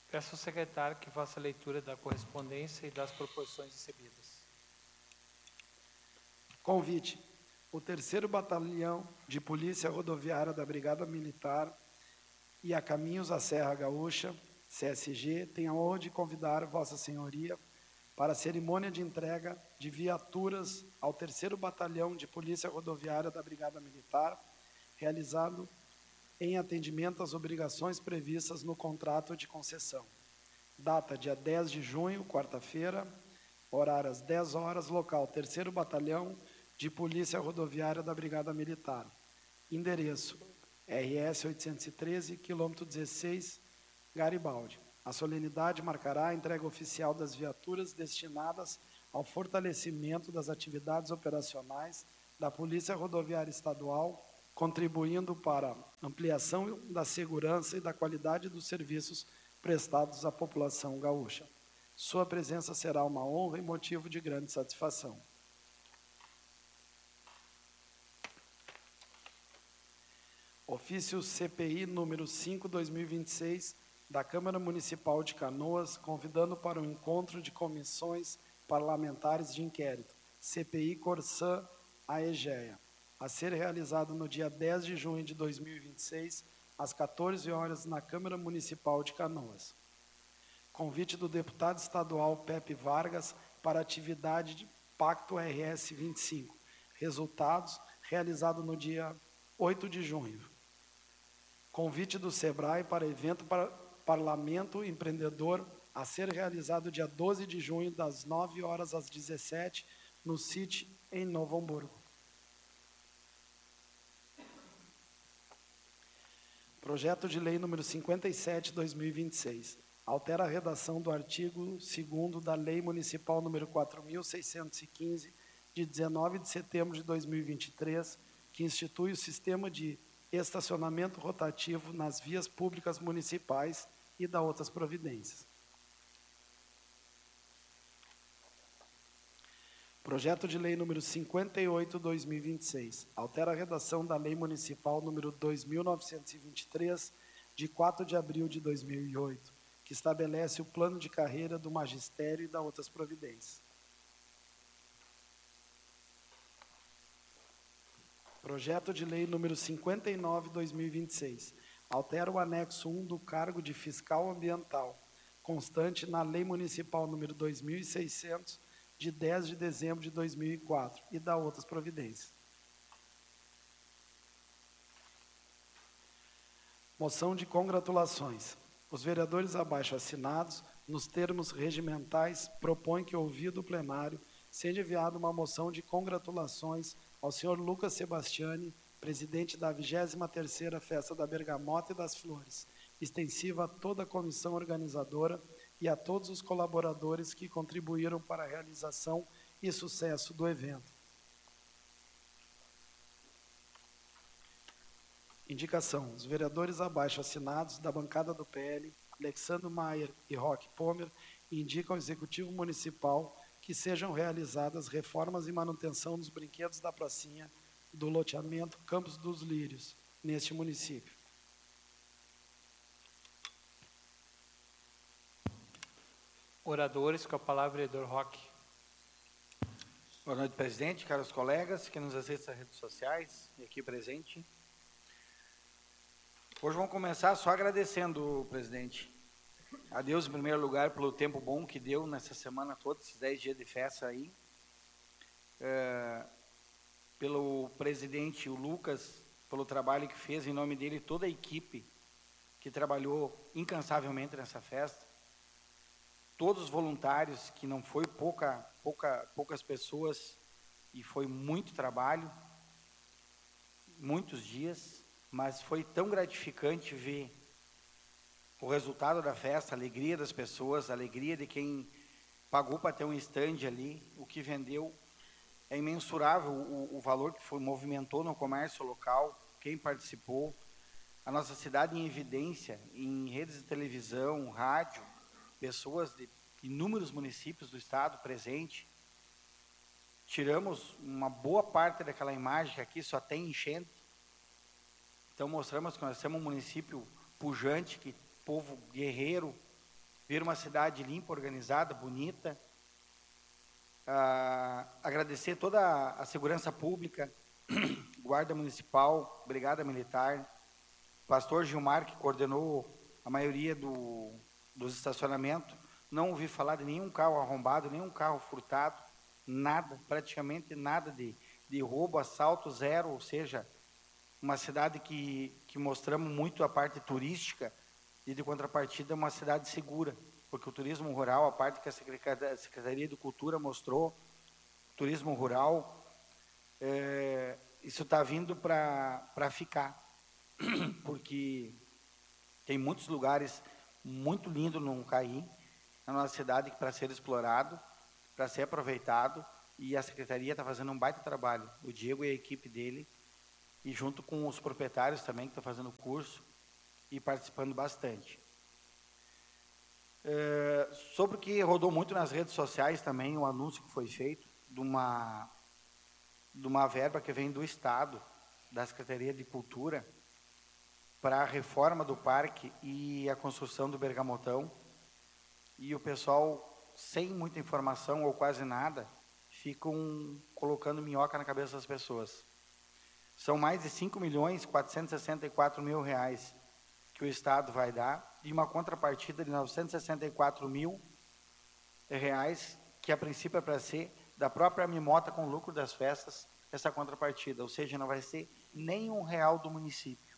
Peço ao secretário que faça a leitura da correspondência e das proposições recebidas. Convite. O 3º Batalhão de Polícia Rodoviária da Brigada Militar e a Caminhos da Serra Gaúcha, CSG, tem a honra de convidar Vossa Senhoria para a cerimônia de entrega de viaturas ao 3º Batalhão de Polícia Rodoviária da Brigada Militar, realizado em atendimento às obrigações previstas no contrato de concessão. Data, dia 10 de junho, quarta-feira, horário às 10 horas, local 3º Batalhão de Polícia Rodoviária da Brigada Militar. Endereço, RS 813, quilômetro 16, Garibaldi. A solenidade marcará a entrega oficial das viaturas destinadas ao fortalecimento das atividades operacionais da Polícia Rodoviária Estadual, contribuindo para a ampliação da segurança e da qualidade dos serviços prestados à população gaúcha. Sua presença será uma honra e motivo de grande satisfação. Ofício CPI número 5/2026 da Câmara Municipal de Canoas, convidando para o encontro de comissões parlamentares de inquérito, CPI Corsã AEGEA, a ser realizado no dia 10 de junho de 2026, às 14 horas, na Câmara Municipal de Canoas. Convite do deputado estadual Pepe Vargas para a atividade de Pacto RS 25. Resultados, realizado no dia 8 de junho. Convite do SEBRAE para evento Parlamento Empreendedor, a ser realizado dia 12 de junho, das 9 horas às 17, no CIT, em Novo Hamburgo. Projeto de Lei número 57/2026. Altera a redação do artigo 2º da Lei Municipal número 4.615, de 19 de setembro de 2023, que institui o sistema de estacionamento rotativo nas vias públicas municipais e dá outras providências. Projeto de Lei número 58/2026. Altera a redação da Lei Municipal número 2.923, de 4 de abril de 2008, que estabelece o plano de carreira do magistério e dá outras providências. Projeto de Lei número 59/2026. Altera o anexo 1 do cargo de fiscal ambiental, constante na Lei Municipal número 2.600, de 10 de dezembro de 2004, e dá outras providências. Moção de congratulações. Os vereadores abaixo assinados, nos termos regimentais, propõem que, ouvido o plenário, seja enviada uma moção de congratulações ao senhor Lucas Sebastiani, presidente da 23ª Festa da Bergamota e das Flores, extensiva a toda a comissão organizadora e a todos os colaboradores que contribuíram para a realização e sucesso do evento. Indicação. Os vereadores abaixo assinados da bancada do PL, Alexandre Maier e Roque Pomer, indicam ao Executivo Municipal que sejam realizadas reformas e manutenção dos brinquedos da pracinha do loteamento Campos dos Lírios, neste município. Oradores, com a palavra, vereador Roque. Boa noite, presidente, caros colegas que nos assistem nas redes sociais e aqui presente. Hoje vamos começar só agradecendo, presidente, a Deus em primeiro lugar pelo tempo bom que deu nessa semana toda, esses 10 dias de festa aí, pelo presidente, o Lucas, pelo trabalho que fez, em nome dele, toda a equipe que trabalhou incansavelmente nessa festa, todos os voluntários, que não foi poucas pessoas, e foi muito trabalho, muitos dias, mas foi tão gratificante ver o resultado da festa, a alegria das pessoas, a alegria de quem pagou para ter um stand ali, o que vendeu. É imensurável o valor que movimentou no comércio local, quem participou, a nossa cidade em evidência, em redes de televisão, rádio, pessoas de inúmeros municípios do estado presente. Tiramos uma boa parte daquela imagem que aqui só tem enchente. Então mostramos que nós temos um município pujante, que povo guerreiro, Vira uma cidade limpa, organizada, bonita. Agradecer toda a segurança pública, Guarda Municipal, Brigada Militar, Pastor Gilmar, que coordenou a maioria dos estacionamentos. Não ouvi falar de nenhum carro arrombado, nenhum carro furtado, nada, praticamente nada de roubo, assalto, zero, ou seja, uma cidade que mostramos muito a parte turística e, de contrapartida, uma cidade segura, porque o turismo rural, a parte que a Secretaria de Cultura mostrou, turismo rural, isso está vindo para ficar, porque tem muitos lugares muito lindos no Caí, na nossa cidade, para ser explorado, para ser aproveitado, e a Secretaria está fazendo um baita trabalho, o Diego e a equipe dele, e junto com os proprietários também, que estão fazendo o curso e participando bastante. Sobre o que rodou muito nas redes sociais também, o anúncio que foi feito de uma verba que vem do Estado, da Secretaria de Cultura, para a reforma do parque e a construção do Bergamotão, e o pessoal, sem muita informação ou quase nada, ficam colocando minhoca na cabeça das pessoas. São mais de 5.464.000 reais que o Estado vai dar, e uma contrapartida de 964 mil reais, que a princípio é para ser da própria Mimota com lucro das festas, essa contrapartida, ou seja, não vai ser nem R$1 do município.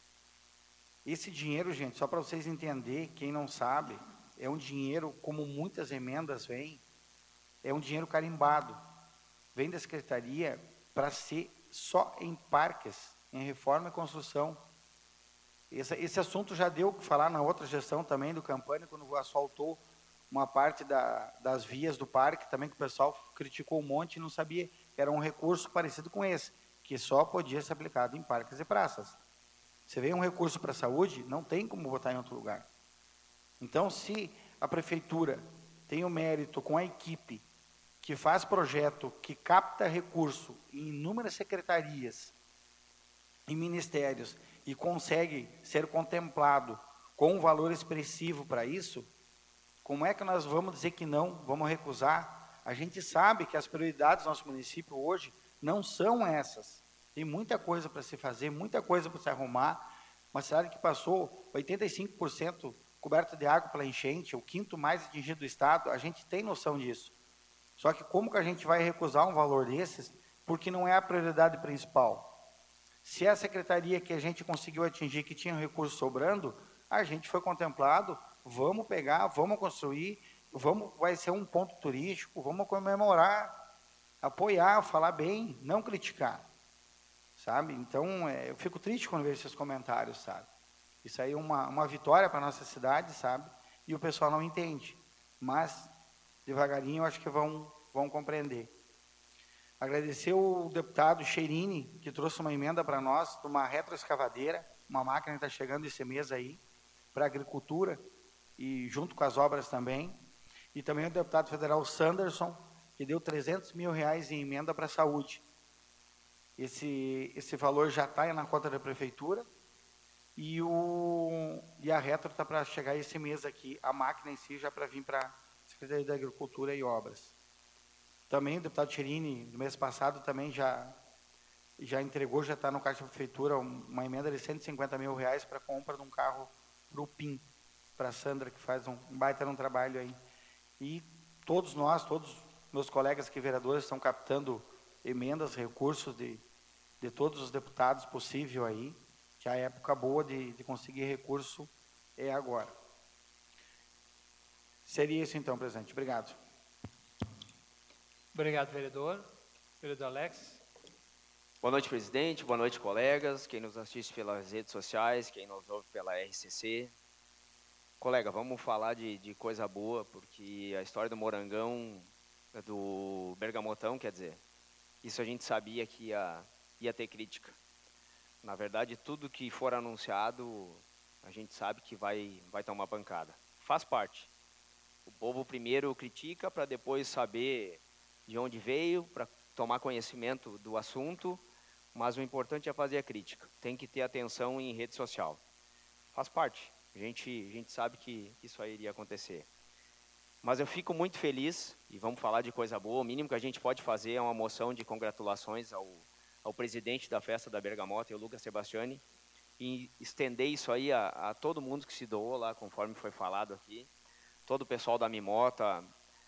Esse dinheiro, gente, só para vocês entenderem, quem não sabe, é um dinheiro, como muitas emendas vêm, é um dinheiro carimbado, vem da Secretaria para ser só em parques, em reforma e construção. Esse assunto já deu o que falar na outra gestão também do Campanha, quando asfaltou uma parte das vias do parque, também que o pessoal criticou um monte e não sabia que era um recurso parecido com esse, que só podia ser aplicado em parques e praças. Você vê um recurso para a saúde, não tem como botar em outro lugar. Então, se a prefeitura tem o mérito com a equipe que faz projeto, que capta recurso em inúmeras secretarias e ministérios e consegue ser contemplado com um valor expressivo para isso, como é que nós vamos dizer que não, vamos recusar? A gente sabe que as prioridades do nosso município hoje não são essas. Tem muita coisa para se fazer, muita coisa para se arrumar. Uma cidade que passou 85% coberta de água pela enchente, o quinto mais atingido do estado, a gente tem noção disso. Só que como que a gente vai recusar um valor desses, porque não é a prioridade principal? Se é a secretaria que a gente conseguiu atingir, que tinha recurso sobrando, a gente foi contemplado, vamos pegar, vamos construir, vai ser um ponto turístico, vamos comemorar, apoiar, falar bem, não criticar, sabe? Então, eu fico triste quando vejo esses comentários, sabe? Isso aí é uma vitória para a nossa cidade, sabe? E o pessoal não entende, mas devagarinho eu acho que vão compreender. Agradecer o deputado Cheirini, que trouxe uma emenda para nós, de uma retroescavadeira, uma máquina que está chegando esse mês aí, para a agricultura, e junto com as obras também. E também o deputado federal Sanderson, que deu 300 mil reais em emenda para a saúde. Esse valor já está na conta da prefeitura, e a retro está para chegar esse mês aqui, a máquina em si já para vir para a Secretaria da Agricultura e Obras. Também o deputado Cherini, no mês passado, também já entregou, já está no Caixa da Prefeitura, uma emenda de 150 mil reais para a compra de um carro para o PIN, para a Sandra, que faz um baita trabalho aí. E todos meus colegas aqui vereadores estão captando emendas, recursos de todos os deputados possível aí, que a época boa de conseguir recurso é agora. Seria isso então, presidente. Obrigado. Obrigado, vereador. Vereador Alex. Boa noite, presidente. Boa noite, colegas. Quem nos assiste pelas redes sociais, quem nos ouve pela RCC. Colega, vamos falar de coisa boa, porque a história do Morangão, do Bergamotão, quer dizer, isso a gente sabia que ia ter crítica. Na verdade, tudo que for anunciado, a gente sabe que vai tomar pancada. Faz parte. O povo primeiro critica para depois saber de onde veio, para tomar conhecimento do assunto, mas o importante é fazer a crítica. Tem que ter atenção em rede social. Faz parte. A gente sabe que isso aí iria acontecer. Mas eu fico muito feliz, e vamos falar de coisa boa, o mínimo que a gente pode fazer é uma moção de congratulações ao presidente da festa da Bergamota, o Lucas Sebastiani, e estender isso aí a todo mundo que se doou lá, conforme foi falado aqui, todo o pessoal da Mimota,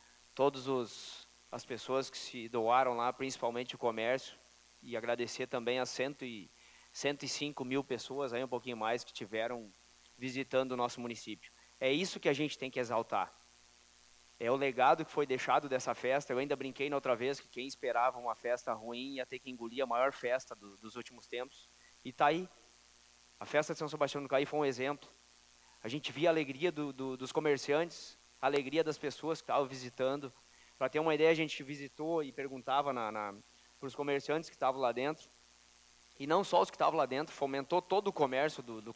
as pessoas que se doaram lá, principalmente o comércio, e agradecer também as 105 mil pessoas, aí um pouquinho mais, que tiveram visitando o nosso município. É isso que a gente tem que exaltar. É o legado que foi deixado dessa festa. Eu ainda brinquei na outra vez que quem esperava uma festa ruim ia ter que engolir a maior festa dos últimos tempos. E está aí. A festa de São Sebastião do Caí foi um exemplo. A gente via a alegria dos comerciantes, a alegria das pessoas que estavam visitando. Para ter uma ideia, a gente visitou e perguntava para os comerciantes que estavam lá dentro. E não só os que estavam lá dentro, fomentou todo o comércio do